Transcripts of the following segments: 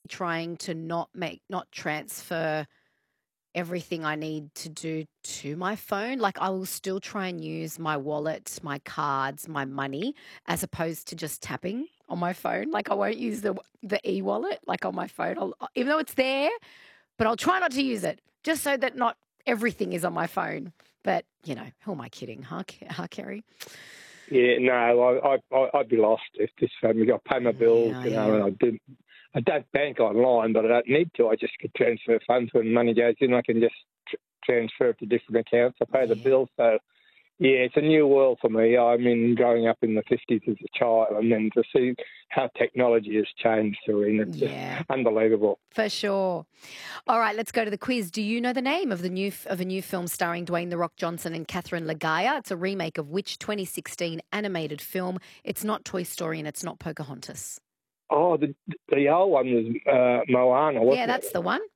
trying to not transfer everything I need to do to my phone. Like I will still try and use my wallet, my cards, my money, as opposed to just tapping on my phone. Like I won't use the e-wallet like on my phone, even though it's there, but I'll try not to use it just so that not everything is on my phone. But, you know, who am I kidding, huh Kerry? Yeah, no, I'd be lost if this family. I pay my bills, and I don't bank online, but I don't need to. I just can transfer funds when money goes in. I can just transfer it to different accounts. I pay the bills, so yeah, it's a new world for me. I mean, growing up in the 50s as a child, and then to see how technology has changed, Serena, it's just unbelievable. For sure. All right, let's go to the quiz. Do you know the name of a new film starring Dwayne "The Rock" Johnson and Catherine Legaya? It's a remake of which 2016 animated film? It's not Toy Story and it's not Pocahontas. Oh, the old one was Moana, wasn't it? Yeah, that's the one.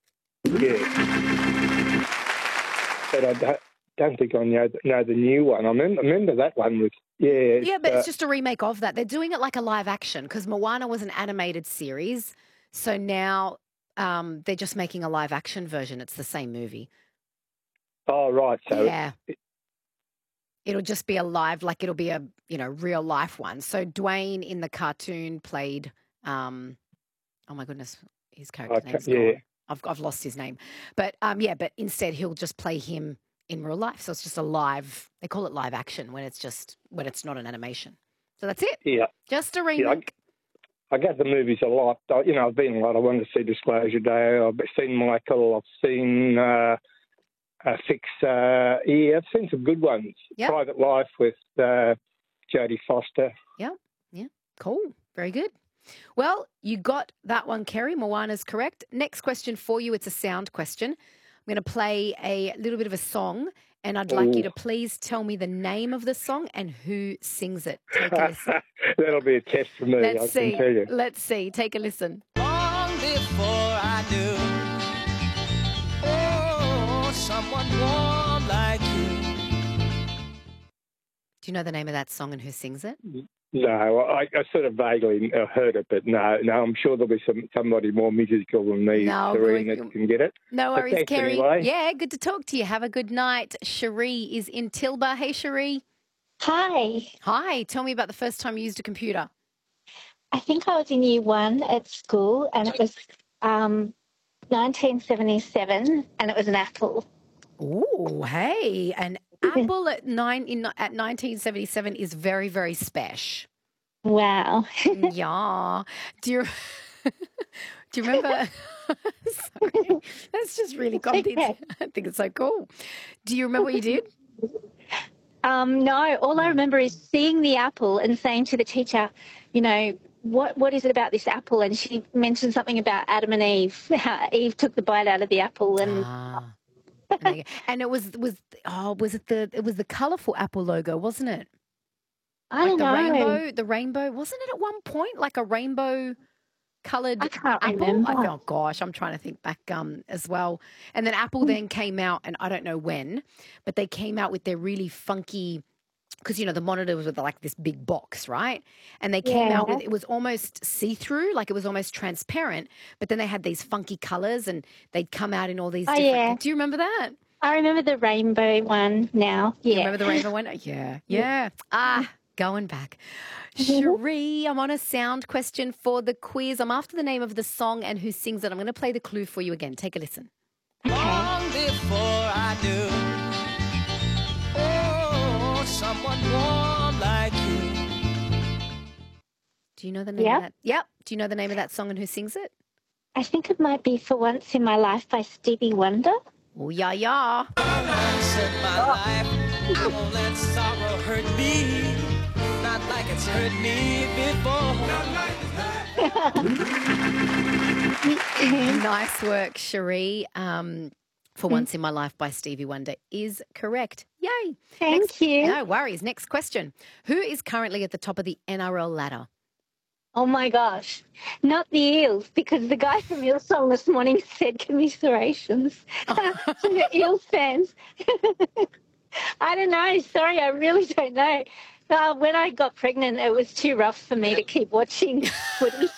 Yeah. But I don't think I know the new one. I remember that one was, Yeah, but it's just a remake of that. They're doing it like a live action because Moana was an animated series. So now they're just making a live action version. It's the same movie. Oh, right. So yeah. It'll just be a live, like it'll be a, real life one. So Dwayne in the cartoon played, oh my goodness, his character name's gone. I've lost his name. But but instead he'll just play him in real life. So it's just a live, they call it live action when it's not an animation. So that's it. Yeah. Just a remake. I get the movies a lot. I've been a lot. I wanted to see Disclosure Day. I've seen Michael. I've seen Fix. I've seen some good ones. Yep. Private Life with Jodie Foster. Yeah. Cool. Very good. Well, you got that one, Kerry. Moana's correct. Next question for you. It's a sound question. I'm going to play a little bit of a song, and I'd like you to please tell me the name of the song and who sings it. Take a listen. That'll be a test for me, I can tell you. Let's see. Take a listen. Long before I knew, someone warm like you. Do you know the name of that song and who sings it? No, I sort of vaguely heard it, but no, I'm sure there'll be somebody more musical than me, Serena, that can get it. No worries, Kerry. Anyway. Yeah, good to talk to you. Have a good night. Cherie is in Tilba. Hey, Cherie. Hi. Hi. Tell me about the first time you used a computer. I think I was in year 1 at school, and it was 1977, and it was an Apple. Oh, hey, an Apple at 1977 is very, very special. Wow. Yeah. Do you remember? Sorry, that's just really comedy. I think it's so cool. Do you remember what you did? No. All I remember is seeing the apple and saying to the teacher, what is it about this apple? And she mentioned something about Adam and Eve. How Eve took the bite out of the apple, and and it was the colourful Apple logo, wasn't it? I don't know. The rainbow, wasn't it at one point like a rainbow coloured I can't Apple? remember. Oh gosh, I'm trying to think back as well. And then Apple then came out, and I don't know when, but they came out with their really funky, because the monitor was with like this big box, right? And they came out with, it was almost see-through, like it was almost transparent, but then they had these funky colours, and they'd come out in all these different... Yeah. Do you remember that? I remember the rainbow one now. Yeah. You remember the rainbow one? Yeah. Going back. Cherie, I'm on a sound question for the quiz. I'm after the name of the song and who sings it. I'm going to play the clue for you again. Take a listen. Long before I knew, someone warm like you. Do you know the name of that? Yep. Do you know the name of that song and who sings it? I think it might be For Once in My Life by Stevie Wonder. Oh, yeah. Once in my life, I won't let sorrow hurt me, not like it's hurt me before. Nice work, Cherie. For Once in My Life by Stevie Wonder is correct. Yay. Thank you. No worries. Next question. Who is currently at the top of the NRL ladder? Oh, my gosh. Not the Eels, because the guy from Eelsong this morning said commiserations to the Eels fans. I don't know. Sorry, I really don't know. When I got pregnant, it was too rough for me to keep watching footy.